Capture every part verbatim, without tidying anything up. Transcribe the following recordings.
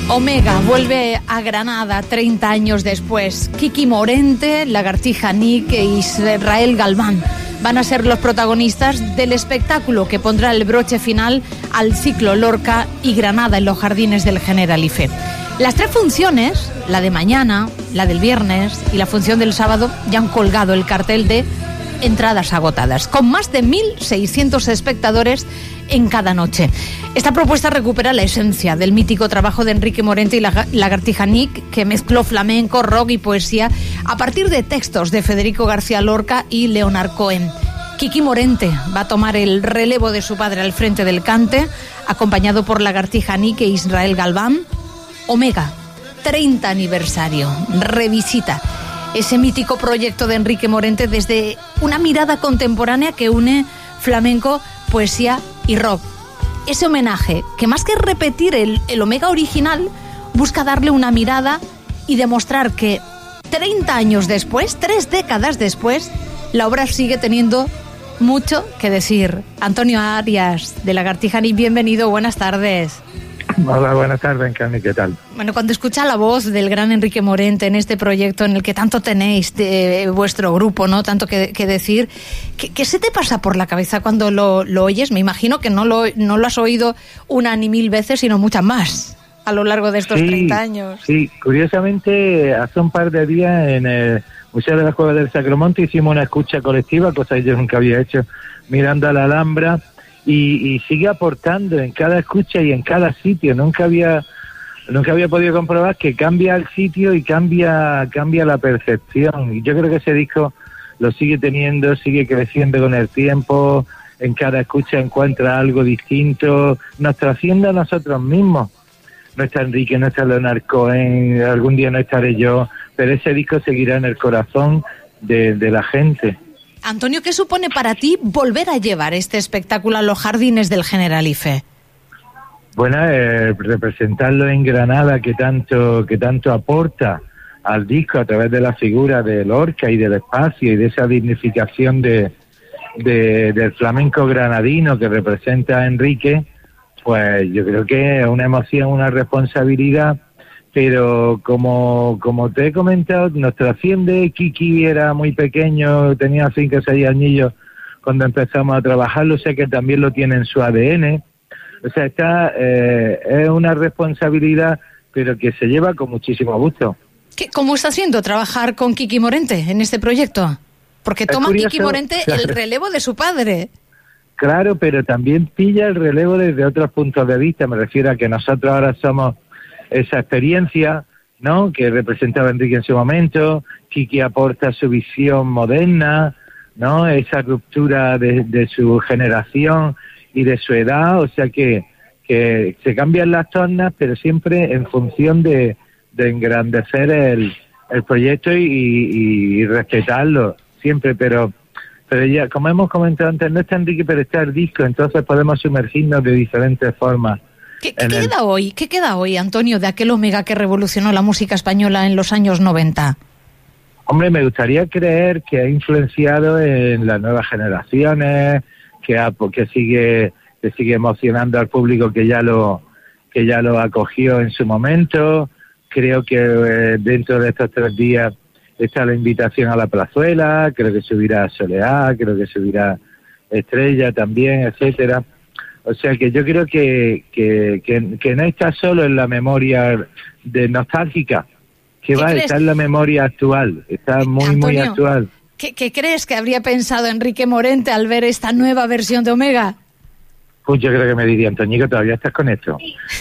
Omega vuelve a Granada treinta años después. Kiki Morente, Lagartija Nick e Israel Galván van a ser los protagonistas del espectáculo que pondrá el broche final al ciclo Lorca y Granada en los jardines del Generalife. Las tres funciones, la de mañana, la del viernes y la función del sábado, ya han colgado el cartel de entradas agotadas, con más de mil seiscientos espectadores en cada noche. Esta propuesta recupera la esencia del mítico trabajo de Enrique Morente y Lagartija Nick, que mezcló flamenco, rock y poesía a partir de textos de Federico García Lorca y Leonard Cohen. Kiki Morente va a tomar el relevo de su padre al frente del cante, acompañado por Lagartija Nick e Israel Galván. Omega, treinta aniversario, revisita ese mítico proyecto de Enrique Morente desde una mirada contemporánea que une flamenco, poesía y rock. Ese homenaje, que más que repetir el, el Omega original, busca darle una mirada y demostrar que treinta años después, tres décadas después, la obra sigue teniendo mucho que decir. Antonio Arias, de Lagartija Nick, bienvenido, buenas tardes. Hola, buenas tardes, Cami, ¿qué tal? Bueno, cuando escucha la voz del gran Enrique Morente en este proyecto en el que tanto tenéis de vuestro grupo, ¿no? Tanto que, que decir, ¿qué, ¿qué se te pasa por la cabeza cuando lo, lo oyes? Me imagino que no lo, no lo has oído una ni mil veces, sino muchas más a lo largo de estos sí, treinta años. Sí, curiosamente, hace un par de días en el Museo de la Cueva del Sacromonte hicimos una escucha colectiva, cosa que yo nunca había hecho, mirando a la Alhambra. Y, y sigue aportando en cada escucha y en cada sitio. Nunca había nunca había podido comprobar que cambia el sitio y cambia cambia la percepción. Y yo creo que ese disco lo sigue teniendo, sigue creciendo con el tiempo. En cada escucha encuentra algo distinto. Nos trasciende a nosotros mismos. No está Enrique, no está Leonard Cohen, algún día no estaré yo, pero ese disco seguirá en el corazón de, de la gente. Antonio, ¿qué supone para ti volver a llevar este espectáculo a los jardines del Generalife? Bueno, eh, representarlo en Granada, que tanto que tanto aporta al disco a través de la figura de Lorca y del espacio y de esa dignificación de, de del flamenco granadino que representa a Enrique, pues yo creo que es una emoción, una responsabilidad. Pero como como te he comentado, nos trasciende. Kiki era muy pequeño, tenía cinco o seis añillos cuando empezamos a trabajarlo, o sea que también lo tiene en su A D N. O sea, está eh, es una responsabilidad, pero que se lleva con muchísimo gusto. ¿Qué, ¿Cómo está siendo trabajar con Kiki Morente en este proyecto? Porque toma curioso, Kiki Morente claro, el relevo de su padre. Claro, pero también pilla el relevo desde otros puntos de vista. Me refiero a que nosotros ahora somos esa experiencia, ¿no?, que representaba Enrique en su momento. Kiki aporta su visión moderna, ¿no?, esa ruptura de, de su generación y de su edad, o sea que, que se cambian las tornas, pero siempre en función de, de engrandecer el, el proyecto y, y, y respetarlo, siempre, pero pero ya, como hemos comentado antes, no está Enrique, pero está el disco, entonces podemos sumergirnos de diferentes formas. ¿Qué, qué queda el... hoy? ¿Qué queda hoy, Antonio, de aquel Omega que revolucionó la música española en los años noventa? Hombre, me gustaría creer que ha influenciado en las nuevas generaciones, que ha, que sigue que sigue emocionando al público que ya lo que ya lo acogió en su momento. Creo que eh, dentro de estos tres días está la invitación a la Plazuela, creo que subirá Soleá, creo que subirá Estrella también, etcétera. O sea que yo creo que, que, que, que no está solo en la memoria de nostálgica, que va, está en la memoria actual, está muy, Antonio, muy actual. ¿qué, ¿Qué crees que habría pensado Enrique Morente al ver esta nueva versión de Omega? Pues yo creo que me diría, Antoñico, ¿todavía estás con esto?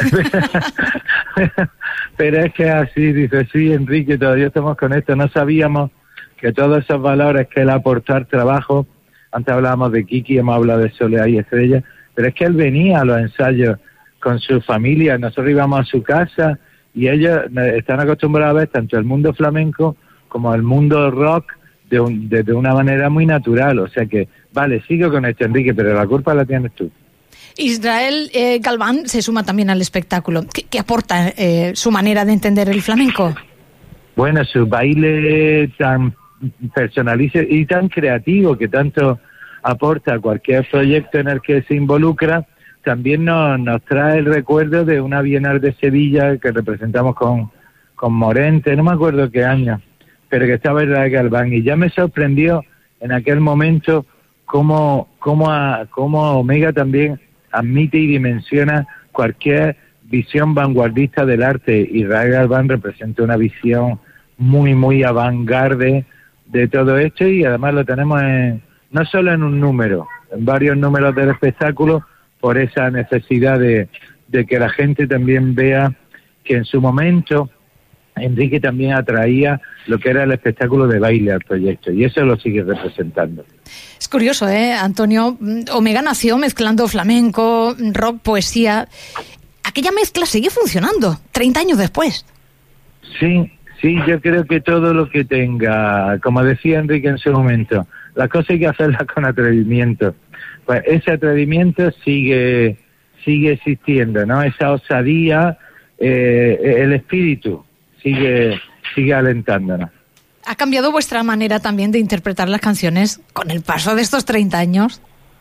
Pero es que así, dice, sí, Enrique, todavía estamos con esto. No sabíamos que todos esos valores que él aportó al trabajo, antes hablábamos de Kiki, hemos hablado de Soleá y Estrella, pero es que él venía a los ensayos con su familia, nosotros íbamos a su casa y ellos están acostumbrados a ver tanto el mundo flamenco como el mundo rock de, un, de, de una manera muy natural. O sea que, vale, sigo con esto, Enrique, pero la culpa la tienes tú. Israel eh, Galván se suma también al espectáculo. ¿Qué, qué aporta eh, su manera de entender el flamenco? Bueno, su baile tan personalizo y tan creativo que tanto aporta a cualquier proyecto en el que se involucra, también nos, nos trae el recuerdo de una Bienal de Sevilla que representamos con, con Morente, no me acuerdo qué año, pero que estaba Israel Galván, y ya me sorprendió en aquel momento cómo, cómo, a, cómo Omega también admite y dimensiona cualquier visión vanguardista del arte. Israel Galván representa una visión muy, muy avant-garde de todo esto, y además lo tenemos en, no solo en un número, en varios números del espectáculo, por esa necesidad de, de que la gente también vea que en su momento Enrique también atraía lo que era el espectáculo de baile al proyecto, y eso lo sigue representando. Es curioso, ¿eh, Antonio? Omega nació mezclando flamenco, rock, poesía. Aquella mezcla sigue funcionando, treinta años después. Sí, sí, yo creo que todo lo que tenga, como decía Enrique en su momento, las cosas hay que hacerlas con atrevimiento. Pues ese atrevimiento sigue sigue existiendo, ¿no? Esa osadía, eh, el espíritu sigue sigue alentándonos. ¿Ha cambiado vuestra manera también de interpretar las canciones con el paso de estos treinta años?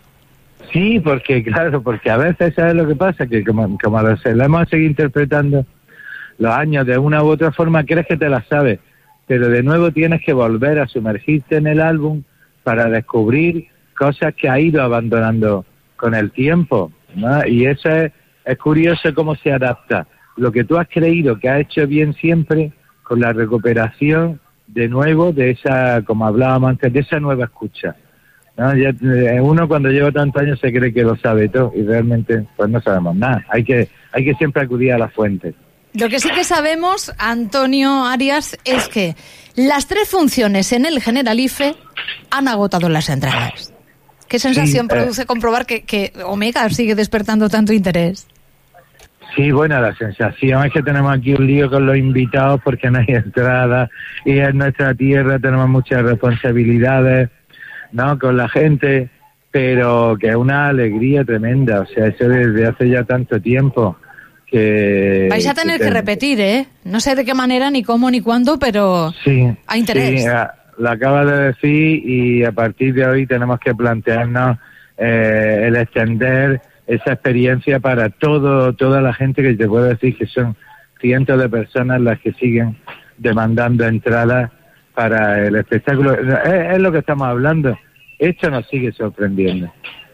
Sí, porque claro, porque a veces, ¿sabes lo que pasa? Que como, como lo hemos seguido interpretando los años de una u otra forma, crees que te las sabes, pero de nuevo tienes que volver a sumergirte en el álbum para descubrir cosas que ha ido abandonando con el tiempo, ¿no? Y eso es, es curioso cómo se adapta lo que tú has creído que has hecho bien siempre con la recuperación de nuevo de esa, como hablábamos antes, de esa nueva escucha, ¿no? Ya, uno cuando lleva tantos años se cree que lo sabe todo y realmente pues no sabemos nada. Hay que hay que siempre acudir a la fuente. Lo que sí que sabemos, Antonio Arias, es que las tres funciones en el Generalife han agotado las entradas. ¿Qué sensación sí, produce eh, comprobar que, que Omega sigue despertando tanto interés? Sí, bueno, la sensación es que tenemos aquí un lío con los invitados porque no hay entrada y en nuestra tierra tenemos muchas responsabilidades, ¿no?, con la gente, pero que es una alegría tremenda, o sea, eso desde hace ya tanto tiempo que... Vais a tener que, que repetir, ¿eh? No sé de qué manera, ni cómo, ni cuándo, pero sí, hay interés. Sí, lo acabas de decir y a partir de hoy tenemos que plantearnos eh, el extender esa experiencia para todo toda la gente, que te puedo decir que son cientos de personas las que siguen demandando entradas para el espectáculo. Es, es lo que estamos hablando. Esto nos sigue sorprendiendo.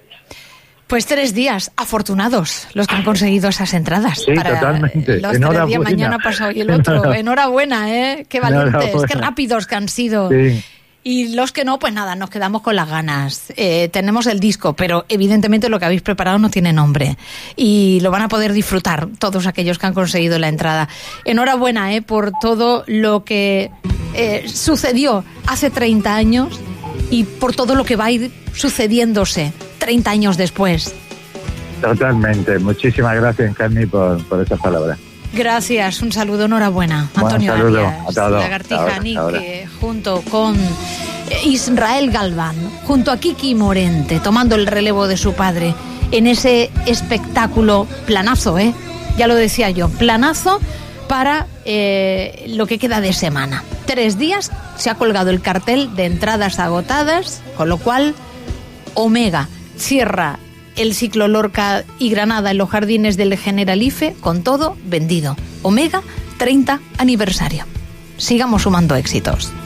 Pues tres días afortunados los que han conseguido esas entradas. Sí, para totalmente. Los tres días, mañana pasado y el otro. Enhorabuena, ¿eh? Qué valientes, qué rápidos que han sido. Sí. Y los que no, pues nada, nos quedamos con las ganas. Eh, tenemos el disco, pero evidentemente lo que habéis preparado no tiene nombre. Y lo van a poder disfrutar todos aquellos que han conseguido la entrada. Enhorabuena, ¿eh? Por todo lo que eh, sucedió hace treinta años y por todo lo que va a ir sucediéndose treinta años después. Totalmente. Muchísimas gracias, Encarni, por, por esas palabras. Gracias, un saludo, enhorabuena. Antonio Arias, Lagartija Nick, junto con Israel Galván, junto a Kiki Morente, tomando el relevo de su padre en ese espectáculo planazo, ¿eh? Ya lo decía yo, planazo para eh, lo que queda de semana. Tres días se ha colgado el cartel de entradas agotadas, con lo cual Omega cierra el ciclo Lorca y Granada en los jardines del Generalife con todo vendido. Omega, treinta aniversario. Sigamos sumando éxitos.